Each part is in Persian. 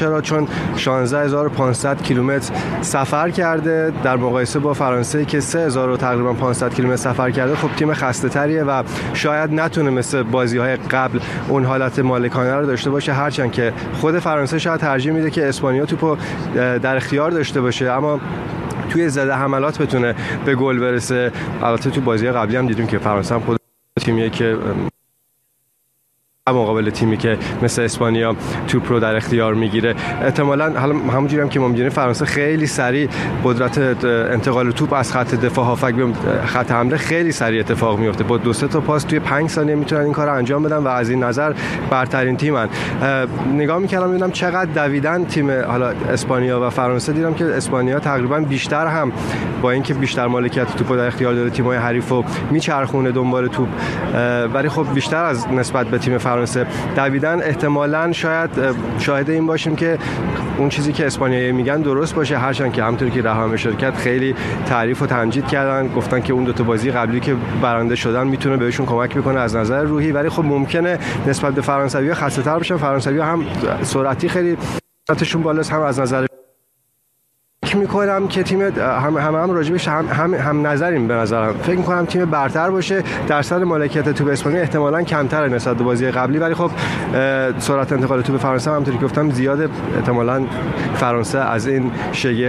چرا؟ چون 16500 کیلومتر سفر کرده در مقایسه با فرانسه که 3500 کیلومتر سفر کرده. خب تیم خسته تریه و شاید نتونه مثل بازی‌های قبل اون حالت مالکانه رو داشته باشه، هرچند که خود فرانسه شاید ترجیح میده که اسپانیا توپو در اختیار داشته باشه اما توی زده حملات بتونه به گل برسه. البته تو بازی قبلی هم دیدیم که فرانسه هم خود تیمیه که مقابل تیمی که مثل اسپانیا توپ رو در اختیار میگیره. احتمالاً حالا همونجوری هم که ما می‌دونیم فرانسه خیلی سریع قدرت انتقال توپ از خط دفاع هافک به خط حمله خیلی سریع اتفاق میفته. با 2-3 تا پاس توی 5 ثانیه میتونن این کارو انجام بدن و از این نظر برترین تیمن. نگاه می‌کردم ببینم چقدر دویدن تیم حالا اسپانیا و فرانسه، دیدم که اسپانیا تقریبا بیشتر هم با اینکه بیشتر مالکیت توپو در اختیار داره تیم‌های حریفو میچرخونه دنبال توپ، ولی خب بیشتر از نسبت به تیم فرانسه دویدن. احتمالاً شاهد این باشیم که اون چیزی که اسپانیایی میگن درست باشه، هرچند که همونطوری که رهام شرکت خیلی تعریف و تمجید کردن، گفتن که اون دو تا بازی قبلی که برنده شدن میتونه بهشون کمک بکنه از نظر روحی، ولی خب ممکنه نسبت به فرانسوی‌ها خسته‌تر بشن. فرانسوی‌ها هم سرعتی خیلی سرعتشون بالاست، هم از نظر فکر می‌کنم که تیم هم راجبش هم نظریم. به نظرم فکر می‌کنم تیم برتر باشه، درصد مالکیت توپ اسپانیا احتمالاً کمتره نسبت به بازی قبلی، ولی خب سرعت انتقال توپ فرانسه هم همونطوری که گفتم زیاده. احتمالاً فرانسه از این شگفت.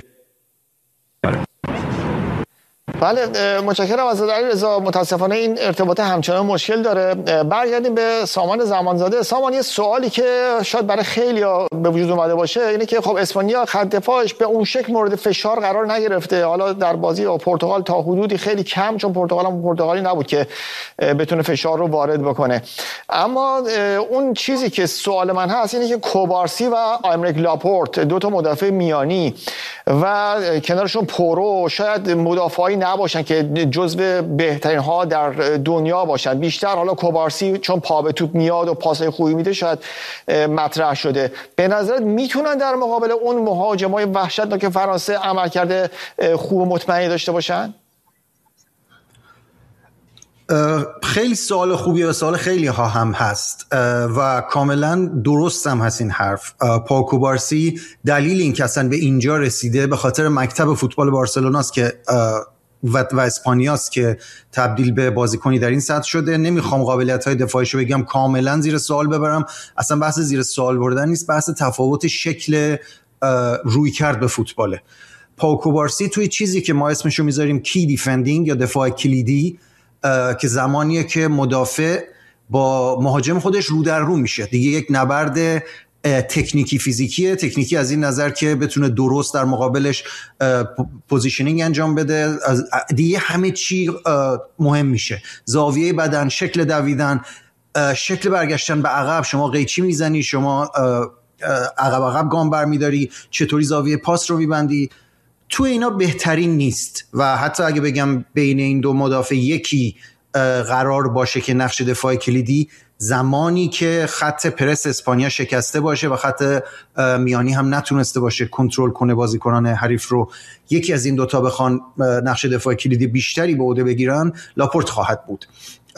بله متشکرم از علیرضا. متاسفانه این ارتباط همچنان مشکل داره. برگردیم به سامان زمانزاده. سامان، یه سوالی که شاید برای خیلی‌ها به وجود اومده باشه اینه که خب اسپانیا خط دفاعش به اون شکل مورد فشار قرار نگرفته، حالا در بازی با پرتغال تا حدودی خیلی کم، چون پرتغال هم پرتغالی نبود که بتونه فشار رو وارد بکنه. اما اون چیزی که سوال من هست اینه که کوبارسی و آیمریک لاپورت، دو تا مدافع میانی و کنارشون پورو، شاید مدافعی نباشن که جزو بهترین ها در دنیا باشن، بیشتر حالا کوبارسی چون پا به توپ میاد و پاسای خوبی میده شاید مطرح شده. به نظرت میتونن در مقابل اون مهاجمای وحشتناک فرانسه عمل کرده خوب و مطمئنی داشته باشن؟ خیلی سوال خوبیه و سوال خیلی ها هم هست و کاملا درست هم هست این حرف. پاو کوبارسی دلیل این که اصلا به اینجا رسیده به خاطر مکتب فوتبال بارسلوناست که و اسپانیاست که تبدیل به بازیکنی در این سطح شده. نمیخوام قابلیت‌های دفاعیشو بگم کاملا زیر سوال ببرم، اصلا بحث زیر سوال بردن نیست، بحث تفاوت شکل روی کرد به فوتباله. پاو کوبارسی توی چیزی که ما اسمشو میذاریم کی دیفندینگ یا دفاع کلیدی، که زمانیه که مدافع با مهاجم خودش رو در رو میشه دیگه، یک نبرد تکنیکی فیزیکیه. تکنیکی از این نظر که بتونه درست در مقابلش پوزیشنینگ انجام بده، دیگه همه چی مهم میشه، زاویه بدن، شکل دویدن، شکل برگشتن به عقب، شما قیچی میزنی، شما عقب گام برمیداری، چطوری زاویه پاس رو میبندی، تو اینا بهترین نیست. و حتی اگه بگم بین این دو مدافع یکی قرار باشه که نقش دفاع کلیدی، زمانی که خط پرس اسپانیا شکسته باشه و خط میانی هم نتونسته باشه کنترل کنه بازیکنان حریف رو، یکی از این دوتا بخوان نقش دفاع کلیدی بیشتری به عهده بگیرن، لاپورت خواهد بود.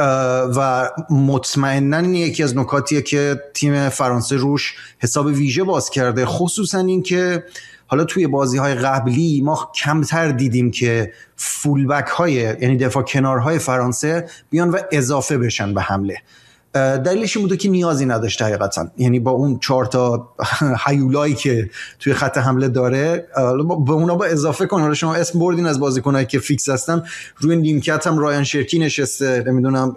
و مطمئناً این یکی از نکاتیه که تیم فرانسه روش حساب ویژه باز کرده، خصوصاً این که حالا توی بازی‌های قبلی ما کمتر دیدیم که فولبک های، یعنی دفاع کنارهای فرانسه بیان و اضافه بشن به حمله. دلیلش این بوده که نیازی نداشته حقیقتا، یعنی با اون 4 تا هیولایی که توی خط حمله داره به اونا با اضافه کنه. حالا شما اسم بردین از بازیکنایی که فیکس هستن، روی نیمکت هم رایان شرکی نشسته، نمیدونم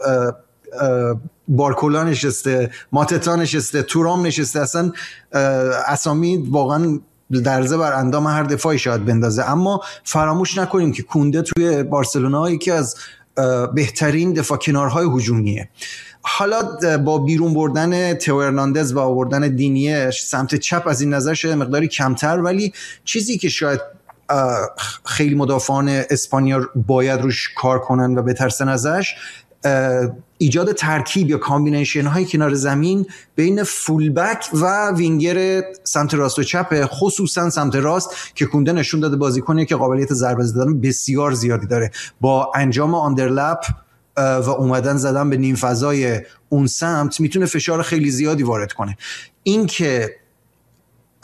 بارکولا نشسته، ماتتا نشسته، تورام نشسته، اصلا اسامی واقعا درزه بر اندام هر دفاعی شاید بندازه. اما فراموش نکنیم که کونده توی بارسلونا یکی از بهترین دفاع کنارهای هجومیه. حالا با بیرون بردن تئو هرناندز و آوردن دینیه سمت چپ از این نظر شده مقداری کمتر، ولی چیزی که شاید خیلی مدافعان اسپانیا باید روش کار کنن و بترسن ازش، ایجاد ترکیب یا کامبینیشن های کنار زمین بین فولبک و وینگر سمت راست و چپ، خصوصا سمت راست که کونده نشون داده بازیکنی که قابلیت ضربه زدن بسیار زیادی داره، با انجام آندرلپ و اومدن زدن به نیم فضای اون سمت میتونه فشار خیلی زیادی وارد کنه. این که